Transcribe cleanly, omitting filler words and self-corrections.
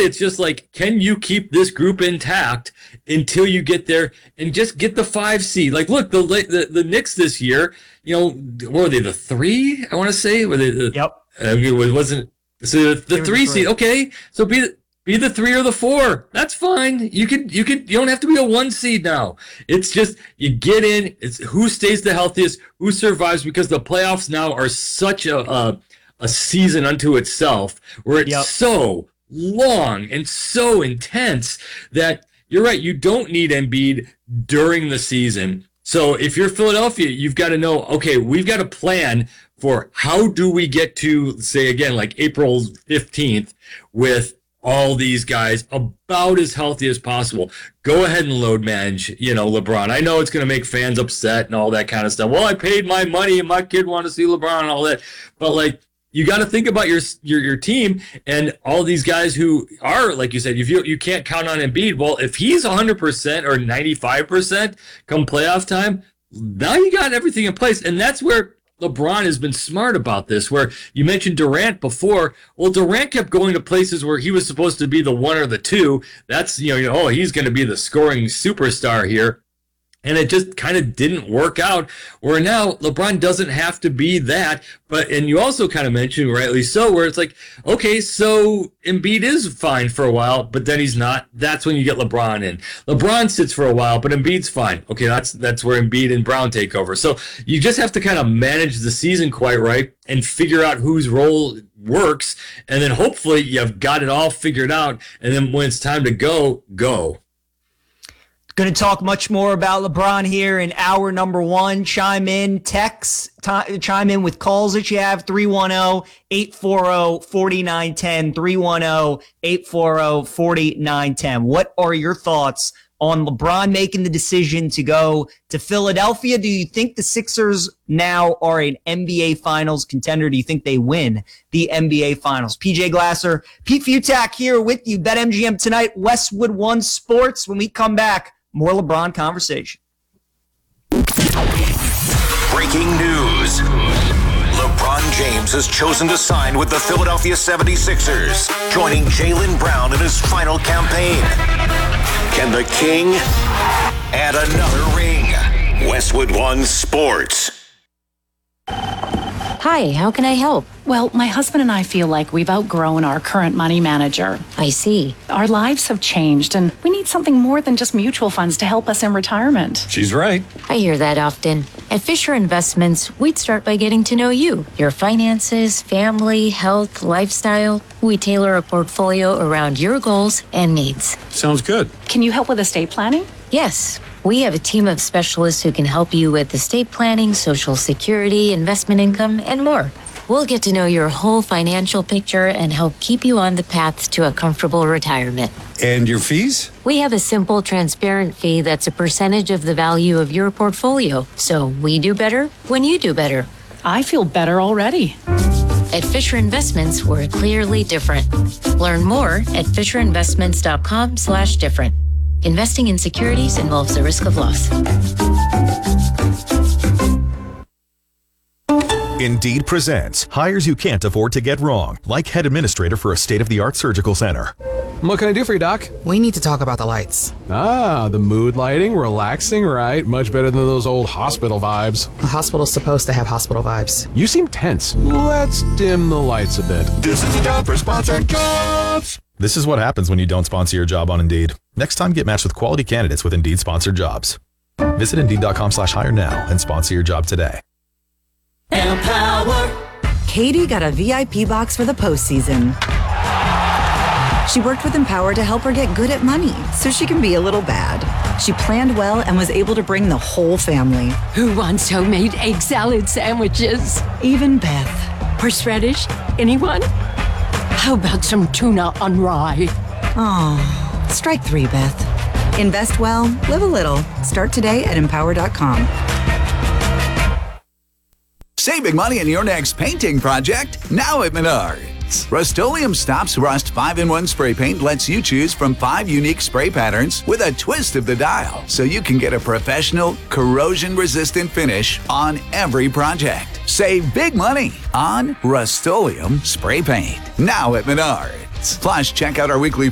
really, it's just like, can you keep this group intact until you get there and just get the 5 seed? Like, look, the Knicks this year, what were they, the 3? I want to say, were they? Yep. It wasn't. So the 3 seed. Okay, so be the 3 or the 4. That's fine. You don't have to be a 1 seed now. It's just you get in. It's who stays the healthiest, who survives, because the playoffs now are such a season unto itself, where it's so long and so intense that you're right. You don't need Embiid during the season. So if you're Philadelphia, you've got to know, okay, we've got a plan for how do we get to, say again, like April 15th with all these guys about as healthy as possible. Go ahead and load manage, LeBron. I know it's going to make fans upset and all that kind of stuff. Well, I paid my money and my kid wanted to see LeBron and all that. But like, you got to think about your team and all these guys who are, like you said, you can't count on Embiid. Well, if he's 100% or 95% come playoff time, now you got everything in place. And that's where LeBron has been smart about this, where you mentioned Durant before. Well, Durant kept going to places where he was supposed to be the 1 or the 2. That's, he's going to be the scoring superstar here. And it just kind of didn't work out, where now LeBron doesn't have to be that. And you also kind of mentioned, rightly so, where it's like, okay, so Embiid is fine for a while, but then he's not. That's when you get LeBron in. LeBron sits for a while, but Embiid's fine. Okay, that's where Embiid and Brown take over. So you just have to kind of manage the season quite right and figure out whose role works. And then hopefully you've got it all figured out. And then when it's time to go. Going to talk much more about LeBron here in hour number 1. Chime in, chime in with calls that you have, 310-840-4910, 310-840-4910. What are your thoughts on LeBron making the decision to go to Philadelphia? Do you think the Sixers now are an NBA Finals contender? Do you think they win the NBA Finals? PJ Glasser, Pete Futak here with you. BetMGM tonight, Westwood One Sports. When we come back, more LeBron conversation. Breaking news. LeBron James has chosen to sign with the Philadelphia 76ers, joining Jaylen Brown in his final campaign. Can the King add another ring? Westwood One Sports. Hi, how can I help? Well, my husband and I feel like we've outgrown our current money manager. I see. Our lives have changed, and we need something more than just mutual funds to help us in retirement. She's right. I hear that often. At Fisher Investments, we'd start by getting to know you, your finances, family, health, lifestyle. We tailor a portfolio around your goals and needs. Sounds good. Can you help with estate planning? Yes. We have a team of specialists who can help you with estate planning, Social Security, investment income, and more. We'll get to know your whole financial picture and help keep you on the path to a comfortable retirement. And your fees? We have a simple, transparent fee that's a percentage of the value of your portfolio. So we do better when you do better. I feel better already. At Fisher Investments, we're clearly different. Learn more at FisherInvestments.com/different. Investing in securities involves the risk of loss. Indeed presents hires you can't afford to get wrong, like head administrator for a state-of-the-art surgical center. What can I do for you, Doc? We need to talk about the lights. Ah, the mood lighting, relaxing, right? Much better than those old hospital vibes. A hospital's supposed to have hospital vibes. You seem tense. Let's dim the lights a bit. This is the job for sponsored jobs. This is what happens when you don't sponsor your job on Indeed. Next time, get matched with quality candidates with Indeed sponsored jobs. Visit Indeed.com/hire now and sponsor your job today. Empower. Katie got a VIP box for the postseason. She worked with Empower to help her get good at money so she can be a little bad. She planned well and was able to bring the whole family. Who wants homemade egg salad sandwiches? Even Beth. Horseradish? Anyone? How about some tuna on rye? Oh, strike 3, Beth. Invest well, live a little. Start today at Empower.com. Saving money in your next painting project now at Menards. Rust-Oleum Stops Rust 5-in-1 spray paint lets you choose from 5 unique spray patterns with a twist of the dial, so you can get a professional, corrosion-resistant finish on every project. Save big money on Rust-Oleum spray paint now at Menards. Plus, check out our weekly